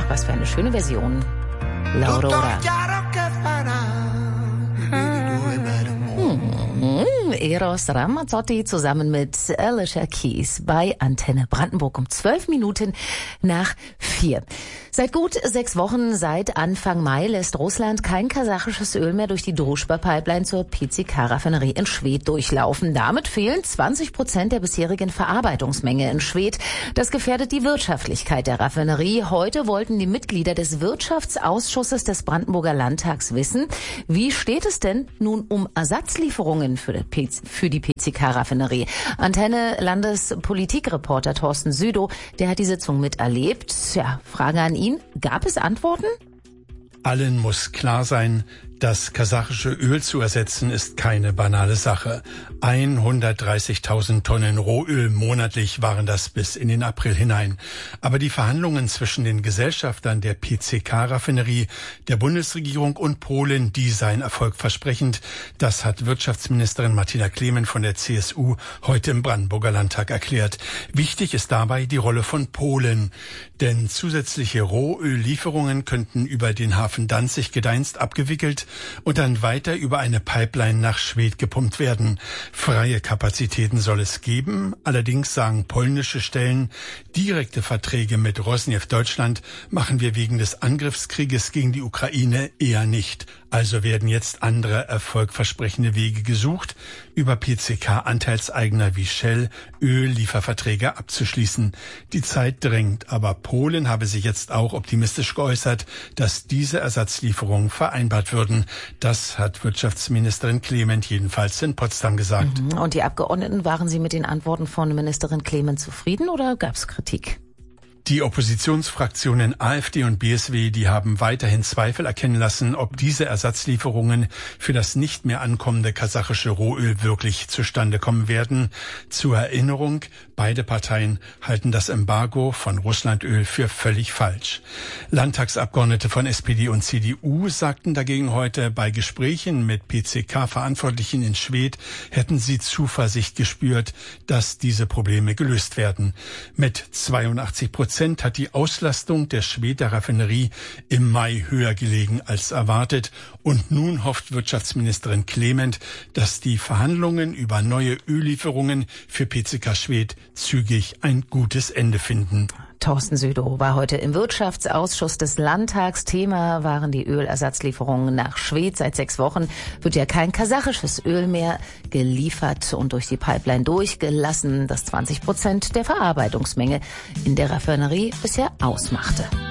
was für eine schöne Version. L'Aurora. Eros Ramazzotti zusammen mit Alicia Keys bei Antenne Brandenburg um 12 Minuten nach 4. Seit gut 6 Wochen, seit Anfang Mai, lässt Russland kein kasachisches Öl mehr durch die Druschba-Pipeline zur PCK-Raffinerie in Schwedt durchlaufen. Damit fehlen 20% der bisherigen Verarbeitungsmenge in Schwedt. Das gefährdet die Wirtschaftlichkeit der Raffinerie. Heute wollten die Mitglieder des Wirtschaftsausschusses des Brandenburger Landtags wissen, wie steht es denn nun um Ersatzlieferungen für die PCK-Raffinerie. Antenne Landespolitikreporter Thorsten Südow, der hat die Sitzung miterlebt. Ja, Frage an ihn, gab es Antworten? Allen muss klar sein, das kasachische Öl zu ersetzen ist keine banale Sache. 130.000 Tonnen Rohöl monatlich waren das bis in den April hinein. Aber die Verhandlungen zwischen den Gesellschaftern der PCK-Raffinerie, der Bundesregierung und Polen, die seien erfolgversprechend. Das hat Wirtschaftsministerin Martina Clement von der CSU heute im Brandenburger Landtag erklärt. Wichtig ist dabei die Rolle von Polen. Denn zusätzliche Rohöllieferungen könnten über den Hafen Danzig Gdańsk abgewickelt und dann weiter über eine Pipeline nach Schwedt gepumpt werden. Freie Kapazitäten soll es geben. Allerdings sagen polnische Stellen, direkte Verträge mit Rosneft Deutschland machen wir wegen des Angriffskrieges gegen die Ukraine eher nicht. Also werden jetzt andere erfolgversprechende Wege gesucht, über PCK-Anteilseigner wie Shell Öllieferverträge abzuschließen. Die Zeit drängt, aber Polen habe sich jetzt auch optimistisch geäußert, dass diese Ersatzlieferungen vereinbart würden. Das hat Wirtschaftsministerin Clement jedenfalls in Potsdam gesagt. Und die Abgeordneten, waren sie mit den Antworten von Ministerin Clement zufrieden oder gab es Kritik? Die Oppositionsfraktionen AfD und BSW, die haben weiterhin Zweifel erkennen lassen, ob diese Ersatzlieferungen für das nicht mehr ankommende kasachische Rohöl wirklich zustande kommen werden. Zur Erinnerung, beide Parteien halten das Embargo von Russlandöl für völlig falsch. Landtagsabgeordnete von SPD und CDU sagten dagegen heute, bei Gesprächen mit PCK-Verantwortlichen in Schwedt hätten sie Zuversicht gespürt, dass diese Probleme gelöst werden. Mit 82% hat die Auslastung der Schweder Raffinerie im Mai höher gelegen als erwartet. Und nun hofft Wirtschaftsministerin Clement, dass die Verhandlungen über neue Öllieferungen für PCK Schwedt zügig ein gutes Ende finden. Thorsten Südow war heute im Wirtschaftsausschuss des Landtags. Thema waren die Ölersatzlieferungen nach Schwedt. Seit 6 Wochen wird ja kein kasachisches Öl mehr geliefert und durch die Pipeline durchgelassen, das 20% der Verarbeitungsmenge in der Raffinerie bisher ausmachte.